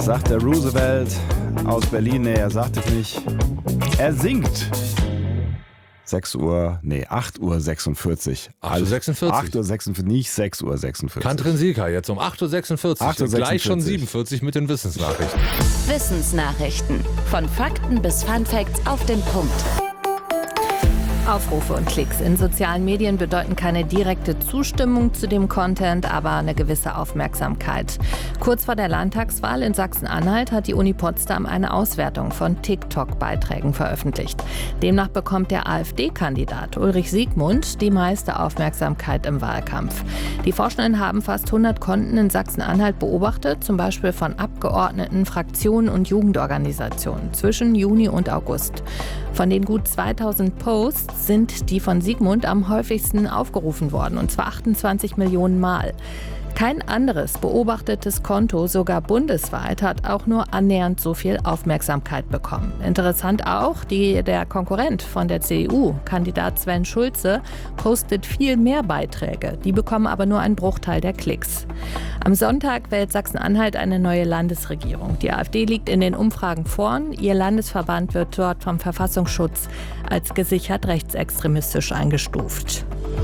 sagt der Roosevelt aus Berlin? Nee, er sagt es nicht. Er singt. 8:46 Uhr. 8:46 8:46 Uhr, nicht 6:46 Uhr. Katrin Sieker jetzt um 8:46 Uhr. Gleich schon 47 mit den Wissensnachrichten. Wissensnachrichten. Von Fakten bis Funfacts auf den Punkt. Aufrufe und Klicks in sozialen Medien bedeuten keine direkte Zustimmung zu dem Content, aber eine gewisse Aufmerksamkeit. Kurz vor der Landtagswahl in Sachsen-Anhalt hat die Uni Potsdam eine Auswertung von TikTok-Beiträgen veröffentlicht. Demnach bekommt der AfD-Kandidat Ulrich Siegmund die meiste Aufmerksamkeit im Wahlkampf. Die Forschenden haben fast 100 Konten in Sachsen-Anhalt beobachtet, zum Beispiel von Abgeordneten, Fraktionen und Jugendorganisationen zwischen Juni und August. Von den gut 2000 Posts sind die von Siegmund am häufigsten aufgerufen worden, und zwar 28 Millionen Mal. Kein anderes beobachtetes Konto, sogar bundesweit, hat auch nur annähernd so viel Aufmerksamkeit bekommen. Interessant auch, der Konkurrent von der CDU, Kandidat Sven Schulze, postet viel mehr Beiträge. Die bekommen aber nur einen Bruchteil der Klicks. Am Sonntag wählt Sachsen-Anhalt eine neue Landesregierung. Die AfD liegt in den Umfragen vorn. Ihr Landesverband wird dort vom Verfassungsschutz als gesichert rechtsextremistisch eingestuft.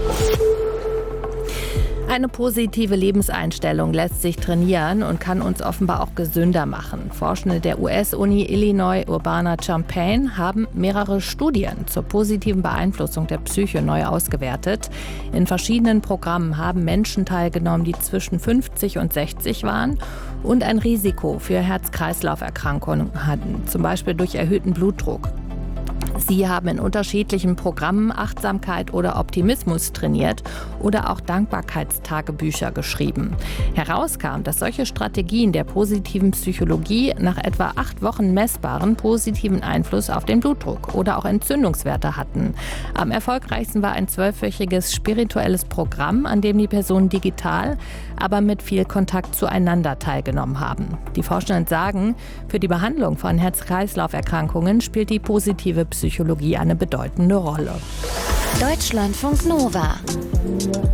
Eine positive Lebenseinstellung lässt sich trainieren und kann uns offenbar auch gesünder machen. Forschende der US-Uni Illinois Urbana-Champaign haben mehrere Studien zur positiven Beeinflussung der Psyche neu ausgewertet. In verschiedenen Programmen haben Menschen teilgenommen, die zwischen 50 und 60 waren und ein Risiko für Herz-Kreislauf-Erkrankungen hatten, zum Beispiel durch erhöhten Blutdruck. Sie haben in unterschiedlichen Programmen Achtsamkeit oder Optimismus trainiert oder auch Dankbarkeitstagebücher geschrieben. Herauskam, dass solche Strategien der positiven Psychologie nach etwa 8 Wochen messbaren positiven Einfluss auf den Blutdruck oder auch Entzündungswerte hatten. Am erfolgreichsten war ein 12-wöchiges spirituelles Programm, an dem die Personen digital, aber mit viel Kontakt zueinander teilgenommen haben. Die Forschenden sagen, für die Behandlung von Herz-Kreislauf-Erkrankungen spielt die positive Psychologie eine bedeutende Rolle. Deutschlandfunk Nova